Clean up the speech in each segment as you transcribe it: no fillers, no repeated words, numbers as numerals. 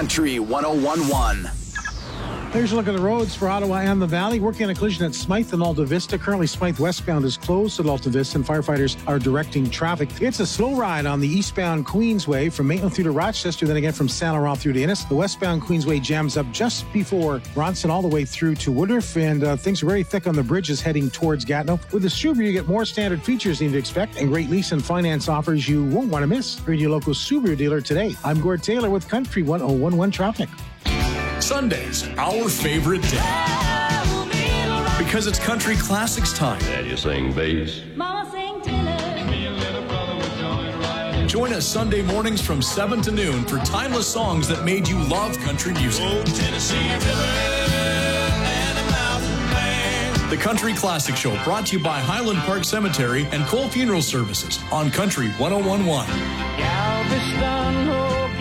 Country 101.1. Here's a look at the roads for Ottawa and the Valley. Working on a collision at Smythe and Alta Vista. Currently, Smythe westbound is closed at Alta Vista, and firefighters are directing traffic. It's a slow ride on the eastbound Queensway from Maitland through to Rochester, then again from Saint Laurent through to Innis. The westbound Queensway jams up just before Bronson all the way through to Woodruff, and things are very thick on the bridges heading towards Gatineau. With the Subaru, you get more standard features than you'd expect, and great lease and finance offers you won't want to miss. Read your local Subaru dealer today. I'm Gord Taylor with Country 101.1 Traffic. Sunday's our favorite day because it's country classics time. Dad, you sing bass. Mama sing tenor. Me and little brother would join right. Join us Sunday mornings from 7 to noon for timeless songs that made you love country music. Old Tennessee River and a mountain man. The Country Classic Show brought to you by Highland Park Cemetery and Cole Funeral Services on Country 101.1. Galveston, oh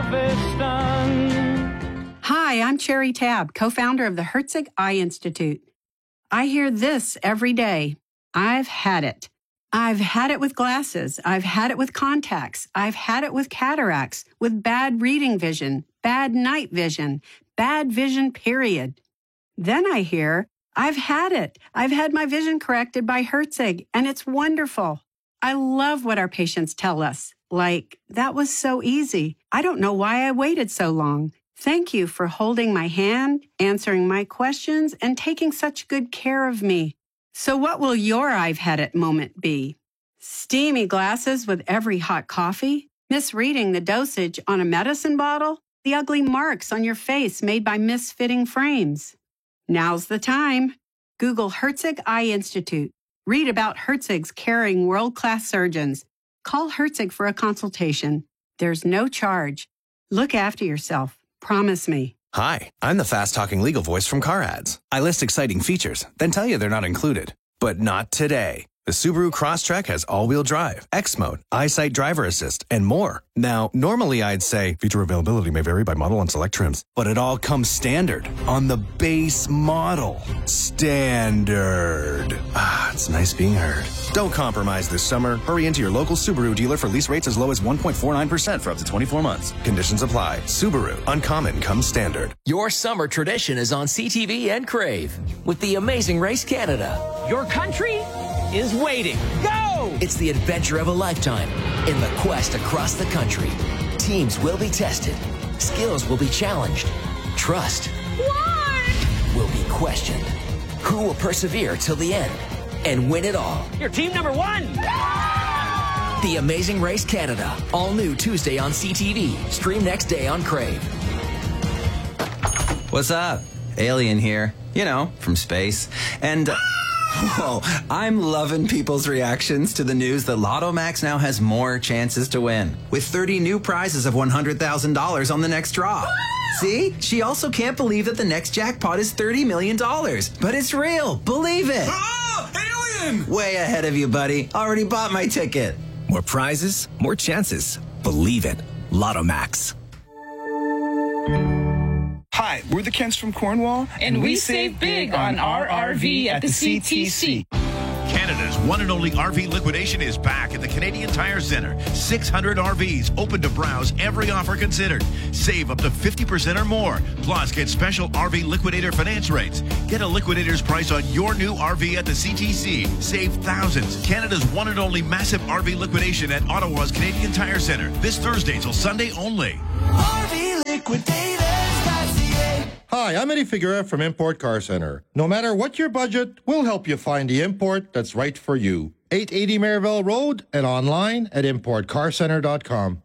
Galveston. Hi, I'm Cherry Tabb, co-founder of the Herzig Eye Institute. I hear this every day. I've had it. I've had it with glasses. I've had it with contacts. I've had it with cataracts, with bad reading vision, bad night vision, bad vision, period. Then I hear, I've had it. I've had my vision corrected by Herzig, and it's wonderful. I love what our patients tell us. Like, that was so easy. I don't know why I waited so long. Thank you for holding my hand, answering my questions, and taking such good care of me. So what will your I've had it moment be? Steamy glasses with every hot coffee? Misreading the dosage on a medicine bottle? The ugly marks on your face made by misfitting frames? Now's the time. Google Herzig Eye Institute. Read about Herzig's caring world-class surgeons. Call Herzig for a consultation. There's no charge. Look after yourself. Promise me. Hi, I'm the fast-talking legal voice from Car Ads. I list exciting features, then tell you they're not included. But not today. The Subaru Crosstrek has all-wheel drive, X-Mode, EyeSight Driver Assist, and more. Now, normally I'd say feature availability may vary by model and select trims, but it all comes standard on the base model. Standard. Ah, it's nice being heard. Don't compromise this summer. Hurry into your local Subaru dealer for lease rates as low as 1.49% for up to 24 months. Conditions apply. Subaru. Uncommon comes standard. Your summer tradition is on CTV and Crave with the Amazing Race Canada. Your country is waiting. Go! It's the adventure of a lifetime in the quest across the country. Teams will be tested. Skills will be challenged. Trust will be questioned. Who will persevere till the end and win it all? You're team number one. The Amazing Race Canada. All new Tuesday on CTV. Stream next day on Crave. What's up? Alien here. You know, from space. And... whoa, I'm loving people's reactions to the news that Lotto Max now has more chances to win, with 30 new prizes of $100,000 on the next draw. See? She also can't believe that the next jackpot is $30 million. But it's real. Believe it. Oh, alien! Way ahead of you, buddy. Already bought my ticket. More prizes, more chances. Believe it. Lotto Max. Hi, we're the Kents from Cornwall, and we save big on our RV at the CTC. Canada's one and only RV liquidation is back at the Canadian Tire Centre. 600 RVs open to browse, every offer considered. Save up to 50% or more. Plus, get special RV liquidator finance rates. Get a liquidator's price on your new RV at the CTC. Save thousands. Canada's one and only massive RV liquidation at Ottawa's Canadian Tire Centre. This Thursday till Sunday only. RV Liquidators. Hi, I'm Eddie Figueroa from Import Car Center. No matter what your budget, we'll help you find the import that's right for you. 880 Maryville Road and online at importcarcenter.com.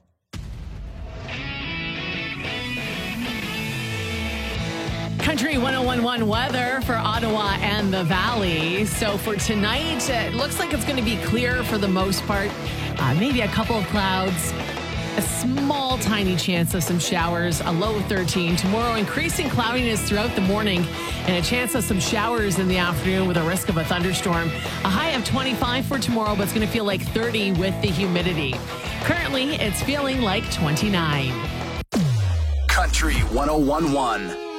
Country 101.1 weather for Ottawa and the Valley. So for tonight, it looks like it's going to be clear for the most part. Maybe a couple of clouds. A small, tiny chance of some showers, a low of 13. Tomorrow, increasing cloudiness throughout the morning and a chance of some showers in the afternoon with a risk of a thunderstorm. A high of 25 for tomorrow, but it's going to feel like 30 with the humidity. Currently, it's feeling like 29. Country 101.1.